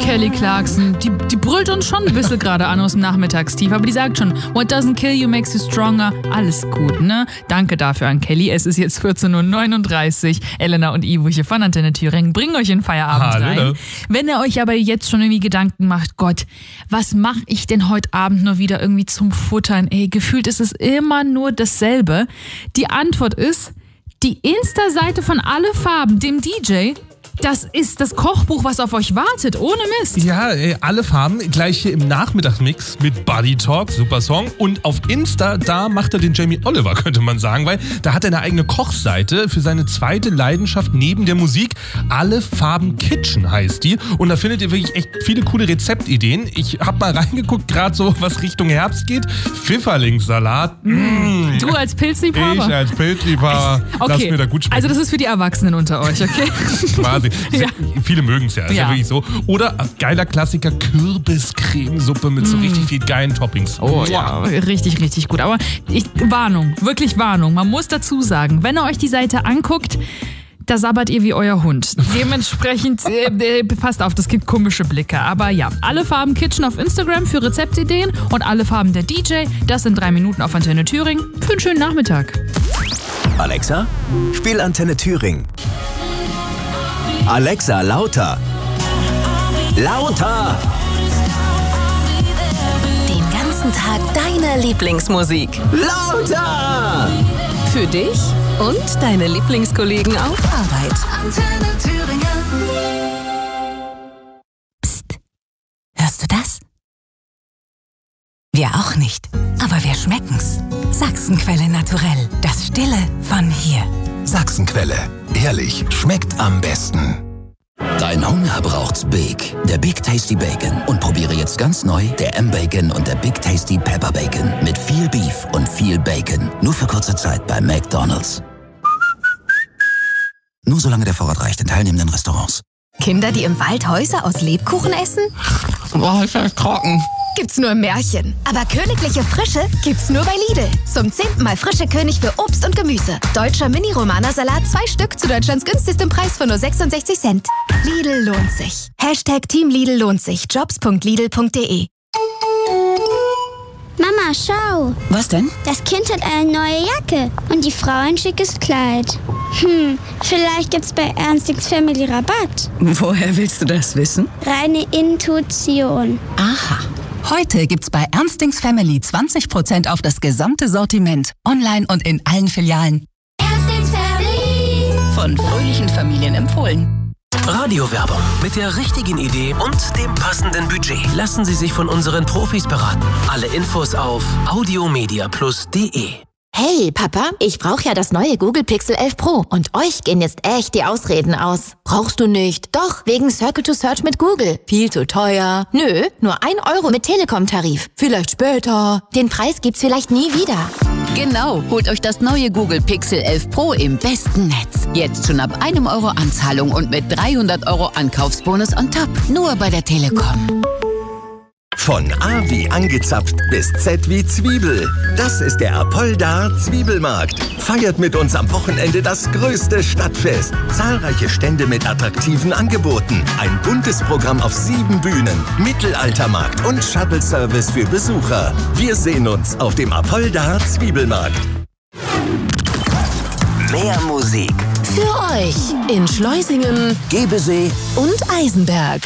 Kelly Clarkson, die brüllt uns schon ein bisschen gerade an aus dem Nachmittagstief, aber die sagt schon, what doesn't kill you makes you stronger. Alles gut, ne? Danke dafür an Kelly. Es ist jetzt 14.39 Uhr. Elena und Ivo hier von Antenne Thüringen bringen euch in Feierabend rein. Wenn ihr euch aber jetzt schon irgendwie Gedanken macht, Gott, was mache ich denn heute Abend nur wieder irgendwie zum Futtern? Ey, gefühlt ist es immer nur dasselbe. Die Antwort ist, die Insta-Seite von Alle Farben, dem DJ, das ist das Kochbuch, was auf euch wartet, ohne Mist. Ja, Alle Farben, gleich hier im Nachmittagsmix mit Buddy Talk, super Song. Und auf Insta, da macht er den Jamie Oliver, könnte man sagen, weil da hat er eine eigene Kochseite für seine zweite Leidenschaft neben der Musik. Alle Farben Kitchen heißt die. Und da findet ihr wirklich echt viele coole Rezeptideen. Ich habe mal reingeguckt, gerade so, was Richtung Herbst geht. Pfifferlingssalat. Du als Pilzliebhaber? Ich als Pilzliebhaber. Okay, lass mir da gut schmecken. Also das ist für die Erwachsenen unter euch, okay? Quasi. Ja. Viele mögen es ja, ist ja wirklich so. Oder geiler Klassiker, Kürbiscremesuppe mit so richtig viel geilen Toppings. Oh ja, richtig, richtig gut. Aber Warnung, wirklich Warnung. Man muss dazu sagen, wenn ihr euch die Seite anguckt, da sabbert ihr wie euer Hund. Dementsprechend, passt auf, das gibt komische Blicke. Aber ja, Alle Farben Kitchen auf Instagram für Rezeptideen und Alle Farben der DJ, das in 3 Minuten auf Antenne Thüringen. Für einen schönen Nachmittag. Alexa, spiel Antenne Thüringen. Alexa, lauter. Lauter! Den ganzen Tag deine Lieblingsmusik. Lauter! Für dich und deine Lieblingskollegen auf Arbeit. Antenne Thüringen. Psst. Hörst du das? Wir auch nicht, aber wir schmecken's. Sachsenquelle Naturell. Das Stille von hier. Sachsenquelle. Ehrlich, schmeckt am besten. Dein Hunger braucht's Big. Der Big Tasty Bacon. Und probiere jetzt ganz neu der M-Bacon und der Big Tasty Pepper Bacon. Mit viel Beef und viel Bacon. Nur für kurze Zeit bei McDonald's. Nur solange der Vorrat reicht in teilnehmenden Restaurants. Kinder, die im Wald Häuser aus Lebkuchen essen? Boah, ist das trocken. Gibt's nur im Märchen. Aber königliche Frische gibt's nur bei Lidl. Zum 10. Mal frische König für Obst und Gemüse. Deutscher Mini-Romana-Salat 2 Stück zu Deutschlands günstigstem Preis von nur 66 Cent. Lidl lohnt sich. #Team Lidl lohnt sich. Jobs.lidl.de. Mama, schau. Was denn? Das Kind hat eine neue Jacke und die Frau ein schickes Kleid. Vielleicht gibt's bei Ernstings Family Rabatt. Woher willst du das wissen? Reine Intuition. Aha. Heute gibt's bei Ernstings Family 20% auf das gesamte Sortiment. Online und in allen Filialen. Ernstings Family. Von fröhlichen Familien empfohlen. Radiowerbung. Mit der richtigen Idee und dem passenden Budget lassen Sie sich von unseren Profis beraten. Alle Infos auf audiomediaplus.de. Hey, Papa, ich brauche ja das neue Google Pixel 11 Pro und euch gehen jetzt echt die Ausreden aus. Brauchst du nicht? Doch, wegen Circle to Search mit Google. Viel zu teuer. Nö, nur 1 Euro mit Telekom-Tarif. Vielleicht später. Den Preis gibt's vielleicht nie wieder. Genau, holt euch das neue Google Pixel 11 Pro im besten Netz. Jetzt schon ab 1 Euro Anzahlung und mit 300 Euro Ankaufsbonus on top. Nur bei der Telekom. Von A wie angezapft bis Z wie Zwiebel. Das ist der Apolda Zwiebelmarkt. Feiert mit uns am Wochenende das größte Stadtfest. Zahlreiche Stände mit attraktiven Angeboten. Ein buntes Programm auf 7 Bühnen. Mittelaltermarkt und Shuttle-Service für Besucher. Wir sehen uns auf dem Apolda Zwiebelmarkt. Mehr Musik. Für euch in Schleusingen, Gebesee und Eisenberg.